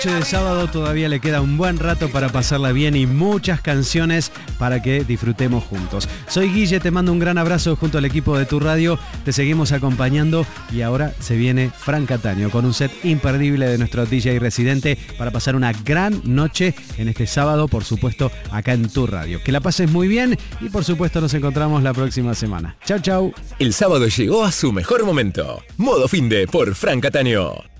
De sábado todavía le queda un buen rato para pasarla bien y muchas canciones para que disfrutemos juntos. Soy Guille, te mando un gran abrazo junto al equipo de Tu Radio, te seguimos acompañando y ahora se viene Fran Cataño con un set imperdible de nuestro DJ residente para pasar una gran noche en este sábado, por supuesto, acá en Tu Radio. Que la pases muy bien y por supuesto nos encontramos la próxima semana. Chau, chau. El sábado llegó a su mejor momento. Modo Finde por Fran Cataño.